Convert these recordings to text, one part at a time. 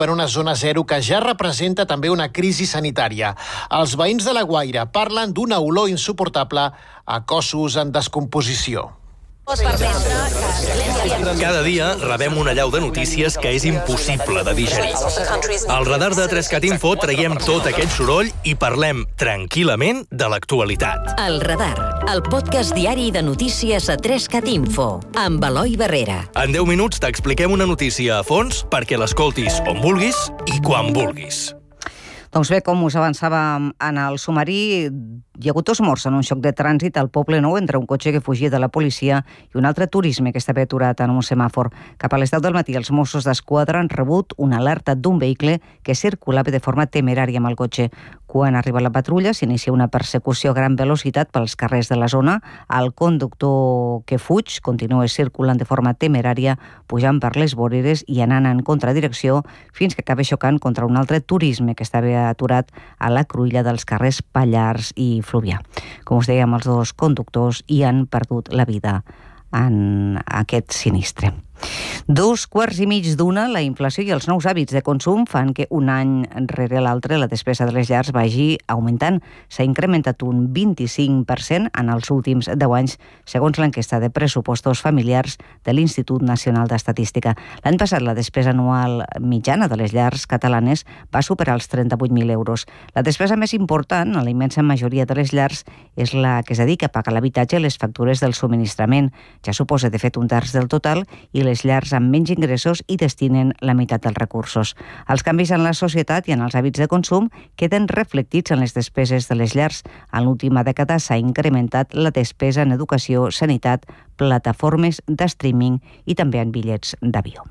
en una zona zero que ja representa també una crisi sanitària. Els veïns de La Guaira parlen d'una olor insuportable a cossos en descomposició. Cada dia rebem una allau de notícies que és impossible de digerir. Al radar de 3CAT Info traiem tot aquest soroll i parlem tranquil·lament de l'actualitat. El Radar, el podcast diari de notícies a 3CAT Info, amb Eloi Barrera. En 10 minuts t'expliquem una notícia a fons perquè l'escoltis on vulguis i quan vulguis. Doncs bé, com us avançàvem en el sumari, hi ha hagut 2 morts en un xoc de trànsit al Poble Nou entre un cotxe que fugia de la policia i un altre turisme que estava aturat en un semàfor. Cap a les 10 del matí, els Mossos d'Esquadra han rebut una alerta d'un vehicle que circulava de forma temerària amb el cotxe. Quan arriba la patrulla, s'inicia una persecució a gran velocitat pels carrers de la zona. El conductor que fuig continua circulant de forma temerària, pujant per les voreres i anant en contradirecció fins que acaba xocant contra un altre turisme que estava aturat a la cruïlla dels carrers Pallars i Fluvià. Com us dèiem, els 2 conductors hi han perdut la vida en aquest sinistre. 2:15, la inflació i els nous hàbits de consum fan que un any rere l'altre la despesa de les llars vagi augmentant. S'ha incrementat un 25% en els últims 10 anys, segons l'enquesta de pressupostos familiars de l'Institut Nacional d'Estadística. L'any passat la despesa anual mitjana de les llars catalanes va superar els 38.000 euros. La despesa més important, a la immensa majoria de les llars, és la que es dedica a pagar l'habitatge i les factures del subministrament. Ja suposa, de fet, un terç del total, i les llars amb menys ingressos hi destinen la meitat dels recursos. Els canvis en la societat i en els hàbits de consum queden reflectits en les despeses de les llars. En l'última dècada s'ha incrementat la despesa en educació, sanitat, plataformes de streaming i també en bitllets d'avió.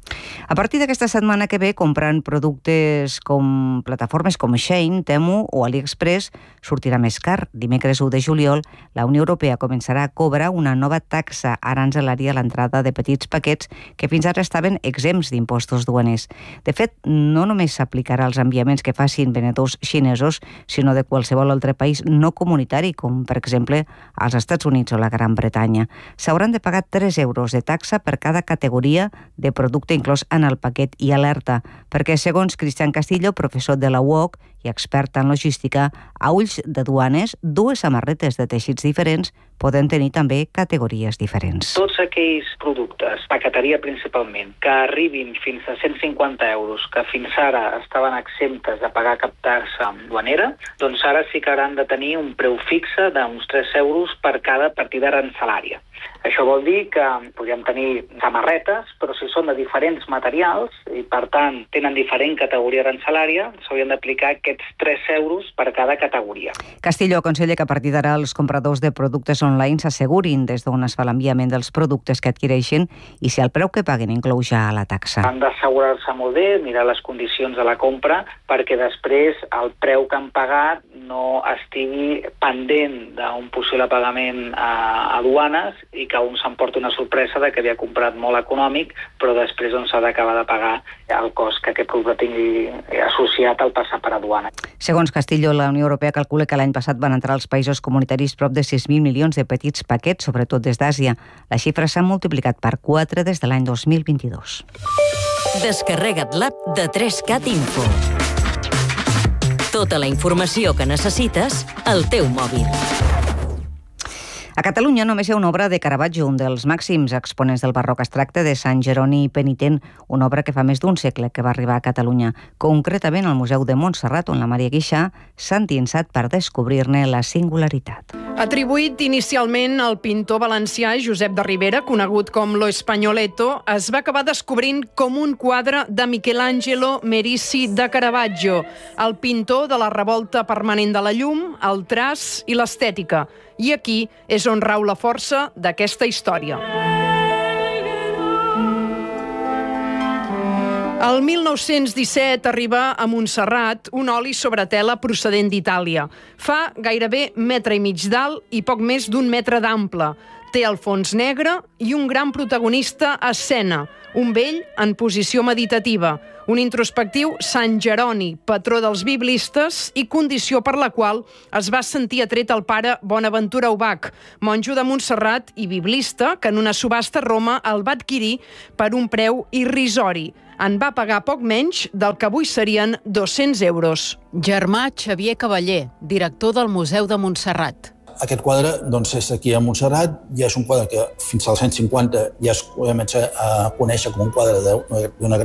A partir d'aquesta setmana que ve, comprant productes com plataformes com Shein, Temu o AliExpress sortirà més car. Dimecres 1 de juliol, la Unió Europea començarà a cobrar una nova taxa aranzelària a l'entrada de petits paquets que fins ara estaven exempts d'impostos duaners. De fet, no només s'aplicarà als enviaments que facin venedors xinesos, sinó de qualsevol altre país no comunitari, com per exemple als Estats Units o la Gran Bretanya. S'hauran de pagar 3 euros de taxa per cada categoria de producte inclòs en el paquet i alerta, perquè segons Cristian Castillo, professor de la UOC i expert en logística, a ulls de duanes, 2 samarretes de teixits diferents poden tenir també categories diferents. Tots aquells productes, paqueteria principalment, que arribin fins a 150 euros, que fins ara estaven exemptes de pagar cap taxa duanera, doncs ara sí que hauran de tenir un preu fixe d'uns 3 euros per cada partida arancelària. Això vol dir que podríem tenir samarretes, però si són de diferents materials i, per tant, tenen diferent categoria arancelària, s'haurien d'aplicar aquests 3 euros per cada categoria. Castillo aconsella que a partir d'ara els compradors de productes online s'assegurin des d'on es fa l'enviament dels productes que adquireixin i si el preu que paguen inclou ja la taxa. Han d'assegurar-se molt bé, mirar les condicions de la compra, perquè després el preu que han pagat no estigui pendent d'un possible pagament a duanes i que un s'emporta una sorpresa de que havia comprat molt econòmic, però després s'ha d'acabar de pagar el cost que aquest producte tingui associat al passar per aduana. Segons Castillo, la Unió Europea calcula que l'any passat van entrar als països comunitaris prop de 6.000 milions de petits paquets, sobretot des d'Àsia. La xifra s'ha multiplicat per 4 des de l'any 2022. Descarrega't l'app de 3CAT Info. Tota la informació que necessites al teu mòbil. A Catalunya només hi ha una obra de Caravaggio, un dels màxims exponents del barroc. Es tracta de Sant Jeroni Penitent, una obra que fa més d'un segle que va arribar a Catalunya, concretament al Museu de Montserrat, on la Maria Guixà s'ha endinsat per descobrir-ne la singularitat. Atribuït inicialment al pintor valencià Josep de Ribera, conegut com Lo Espagnoletto, es va acabar descobrint com un quadre de Michelangelo Merici de Caravaggio, el pintor de la revolta permanent de la llum, el traç i l'estètica. I aquí és on rau la força d'aquesta història. El 1917 arriba a Montserrat un oli sobre tela procedent d'Itàlia. Fa gairebé 1,5 metres d'alt i poc més d'1 metre d'ample. Té el fons negre i un gran protagonista a escena, un vell en posició meditativa, un introspectiu Sant Jeroni, patró dels biblistes i condició per la qual es va sentir atret el pare Bonaventura Ubach, monjo de Montserrat i biblista, que en una subhasta a Roma el va adquirir per un preu irrisori. En va pagar poc menys del que avui serien 200 euros. Germà Xavier Cavaller, director del Museu de Montserrat. Aquest quadre és aquí a Montserrat, ja és un quadre que fins als 150 ja es comença a conèixer com un quadre d'una gran